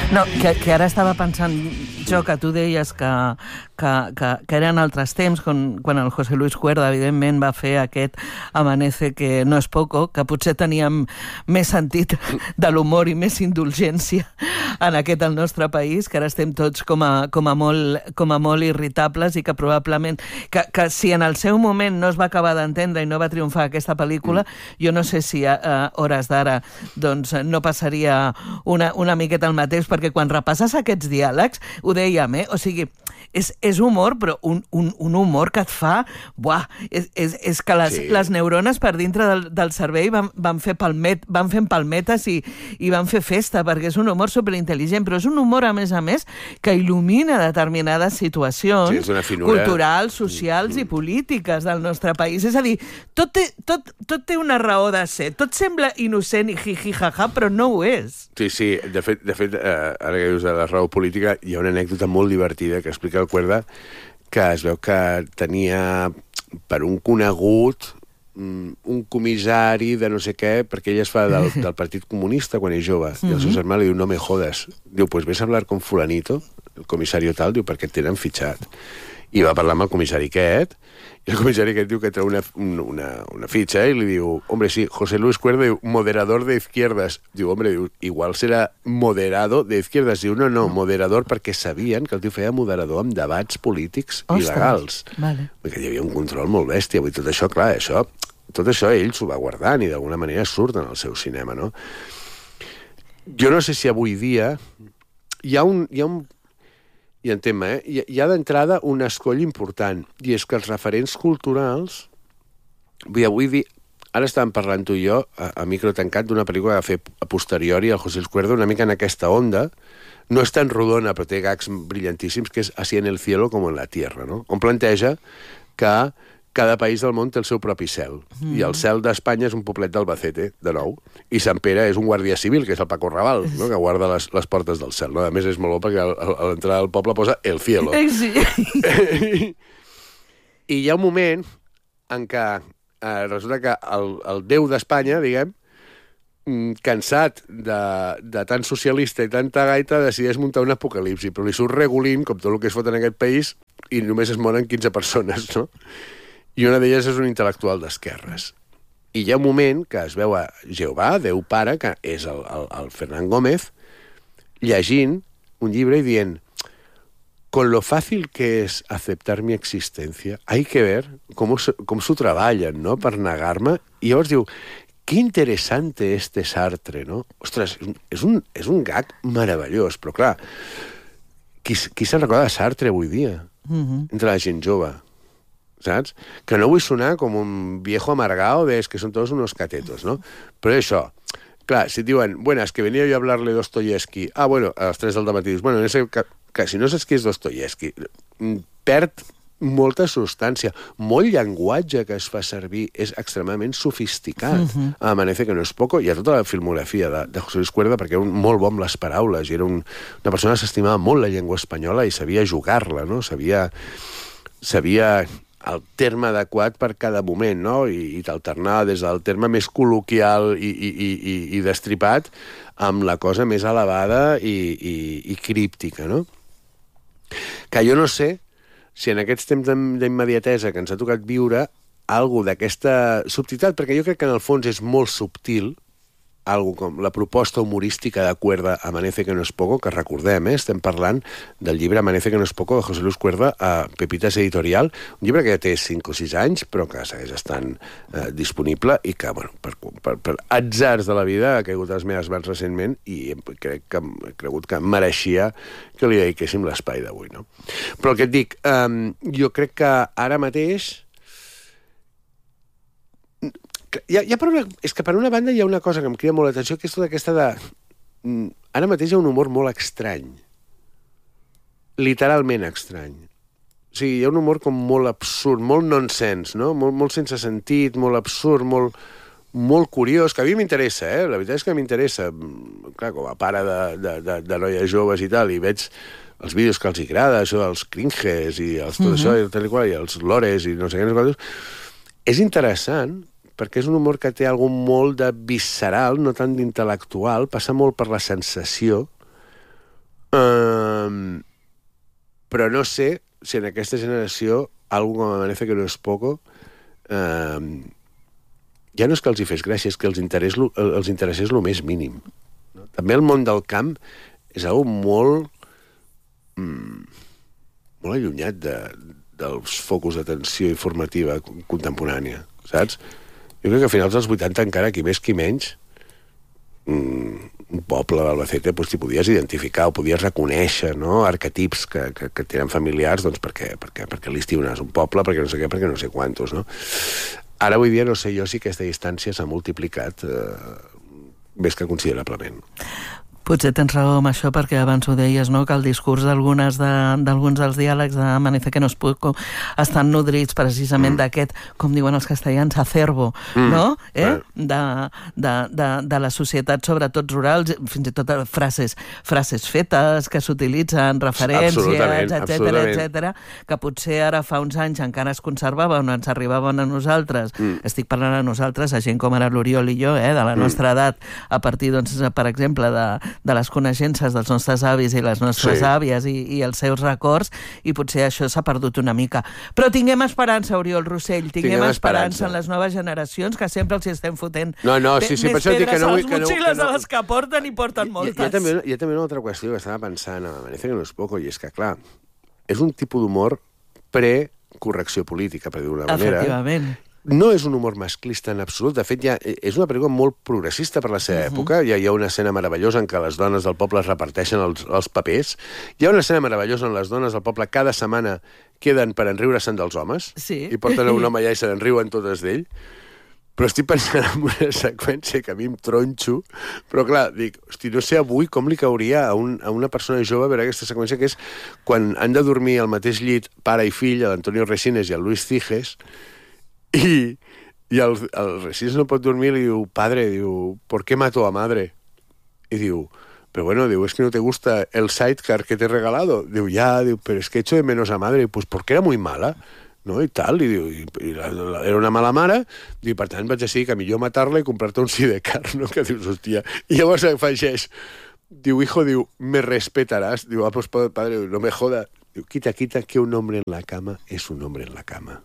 No, que ara estava pensant jo que tu deies que eren altres temps, quan el José Luis Cuerda, evidentment, va fer aquest Amanece, que no és poco, que potser teníem més sentit de l'humor i més indulgència en aquest el nostre país, que ara estem tots com a molt irritables i que probablement, que si en el seu moment no es va acabar d'entendre i no va triomfar aquesta pel·lícula, jo no sé si a hores d'ara doncs, no passaria una miqueta el mateix, perquè quan repasses aquests diàlegs, ho dèiem, o sigui, és humor, però un humor que et fa... Buah, és que les neurones per dintre del cervell van fent palmetes i van fer festa, perquè és un humor superintel·ligent, però és un humor, a més, que il·lumina determinades situacions culturals, socials i polítiques del nostre país. És a dir, tot té una raó de ser. Tot sembla innocent i jiji-jaja, però no ho és. Sí. De fet, ara que dius de la raó política, hi ha una anècdota molt divertida que explica el Cuerda, que es veu que tenia per un conegut un comissari de no sé què, perquè ell es fa del Partit Comunista quan és jove, i el seu germà li diu, no me jodas. Diu, pues ves a hablar con fulanito, el comissario tal, diu, perquè et tenen fitxat. I va parlar amb el comissari aquest, i el comissari aquest diu que treu una fitxa, i li diu, hombre, sí, José Luis Cuerda, diu, moderador de izquierdas. Diu, hombre, diu, igual serà moderado de izquierdas. Diu, no, moderador, perquè sabien que el tio feia moderador amb debats polítics il·legals. Vale. Perquè hi havia un control molt bèstia, i tot això, clar, tot això ell s'ho va guardant i d'alguna manera surt en el seu cinema, no? Jo no sé si avui dia hi ha un tema, hi ha d'entrada un escoll important, i és que els referents culturals... Avui dia, ara estàvem parlant tu i jo, a micro tancat, d'una pel·lícula que va fer a posteriori al José Luis Cuerda, una mica en aquesta onda, no és tan rodona, però té gags brillantíssims, que és Así en el cielo como en la tierra, no? On planteja que cada país del món té el seu propi cel. I el cel d'Espanya és un poblet d'Albacete, de nou, i Sant Pere és un guàrdia civil, que és el Paco Raval, no? Que guarda les portes del cel. No? A més, és molt bo perquè a l'entrada del poble posa el cielo. Sí. I hi ha un moment en què resulta que el déu d'Espanya, diguem, cansat de tant socialista i tanta gaita, decideix muntar un apocalipsi, però li surt regulint, com tot el que es fot en aquest país, i només es moren 15 persones, no? I una d'elles és un intel·lectual d'esquerres. I hi ha un moment que es veu a Jehovà, Déu Pare, que és el Fernán Gómez, llegint un llibre i dient: con lo fácil que es aceptar mi existencia, hay que ver com s'ho treballen, no?, per negar-me. I llavors diu, qué interesante este Sartre, no? Ostres, és un gag meravellós, però clar, qui se'n recorda de Sartre avui dia? Entre la gent jove, saps? Que no vull sonar com un viejo amargado de que son todos unos catetos, no? Però això, clar, si et diuen, buenas, que venía yo a hablarle de Dostoyevsky, bueno, a les 3 del dematí dius, bueno, que si no saps qui és Dostoyevsky, perd molta substància, molt llenguatge que es fa servir, és extremadament sofisticat. Amanece, que no és poco, i a tota la filmografia de José Luis Cuerda, perquè era molt bon amb les paraules, i era una persona que s'estimava molt la llengua espanyola i sabia jugar-la, no? Sabia el terme adequat per cada moment, no? I t'alternava des del terme més col·loquial i destripat amb la cosa més elevada i críptica, no? Que jo no sé si en aquests temps d'immediatesa que ens ha tocat viure algo d'aquesta subtilitat, perquè jo crec que en el fons és molt subtil, algo com la proposta humorística de Cuerda, Amanece, que no és poco, que recordem, estem parlant del llibre Amanece, que no és poco, de José Luis Cuerda, a Pepitas Editorial, un llibre que ja té 5 o 6 anys, però que segueix estant disponible i que, bueno, per atzars de la vida ha caigut a les meves mans recentment i he cregut que mereixia que li dediquéssim l'espai d'avui, no? Però el que et dic, jo crec que ara mateix... és que per una banda hi ha una cosa que em crida molt l'atenció, que és tota aquesta de... Ara mateix hi ha un humor molt estrany. Literalment estrany. O sigui, hi ha un humor com molt absurd, molt nonsense, no? Molt sense sentit, molt absurd, molt curiós, que a mi m'interessa, La veritat és que m'interessa. Clar, com a pare de noies joves i tal, i veig els vídeos que els agrada, això dels cringes i tot això, i els lores i no sé què, és interessant, perquè és un humor que té algun molt de visceral, no tant d'intel·lectual, passa molt per la sensació, Però no sé si en aquesta generació algú com Amanece que no es poco ja no és que els hi fes gràcia, és que els interessés el més mínim. No? També el món del camp és algo molt allunyat dels focus d'atenció informativa contemporània, saps? Jo crec que a finals dels 80 encara, qui més qui menys, un poble d'Albacete t'hi podies identificar o podies reconèixer, no? Arquetips que tenen familiars, doncs perquè l'estiu és un poble, perquè no sé què, perquè no sé quantos, no? Ara avui dia no sé jo si aquesta distància s'ha multiplicat més que considerablement. Potser tens raó amb això, perquè abans ho deies, no?, que el discurs d'alguns dels diàlegs d'Amanece que no es puc estan nodrits precisament d'aquest, com diuen els castellans, acervo, no? De la societat, sobretot rurals, fins i tot frases fetes que s'utilitzen, referències, etcètera, que potser ara fa uns anys encara es conservaven o ens arribaven a nosaltres. Estic parlant a nosaltres, a gent com ara l'Oriol i jo, de la nostra edat, a partir, doncs, per exemple, de les coneixences dels nostres avis i les nostres àvies i els seus records, i potser això s'ha perdut una mica. Però tinguem esperança, Oriol Rossell, tinguem esperança en les noves generacions, que sempre els estem fotent més pedres a les motxilles de les que porten, i porten moltes. Hi ha també una altra qüestió que estava pensant, Amanece que no es poco, i és que, clar, és un tipus d'humor pre-correcció política, per dir-ho d'una manera. Efectivament. No és un humor masclista en absolut. De fet, és una pel·lícula molt progressista per la seva època. Hi ha una escena meravellosa en què les dones del poble es reparteixen els papers. Hi ha una escena meravellosa on les dones del poble cada setmana queden per enriure-se'n dels homes i porten a un home allà i se n'enriuen totes d'ell. Però estic pensant en una seqüència que a mi em tronxo, però clar, dic, hosti, no sé avui com li cauria a una persona jove veure aquesta seqüència, que és quan han de dormir al mateix llit pare i fill, l'Antonio Resines i el Luis Ciges, i el Resines no pot dormir, li diu, padre, ¿por qué mató a madre? Y diu, pero bueno, es que no te gusta el sidecar que te he regalado. Diu, ya, pero es que echo de menos a madre. Pues porque era muy mala, no? I tal, era una mala mare, i per tant vaig decidir que millor matar-la i comprar-te un sidecar, no? Que dius, hòstia. I llavors afegeix, diu, hijo, me respetarás. Diu, pues padre, no me joda. Diu, quita, que un hombre en la cama es un hombre en la cama.